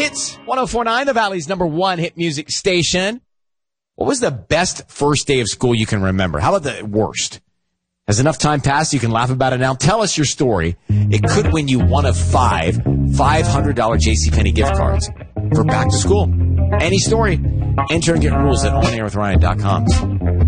Hits 104.9, the Valley's number one hit music station. What was the best first day of school you can remember? How about the worst? Has enough time passed? You can laugh about it now. Tell us your story. It could win you one of five $500 JCPenney gift cards for back to school. Any story. Enter and get rules at onairwithryan.com.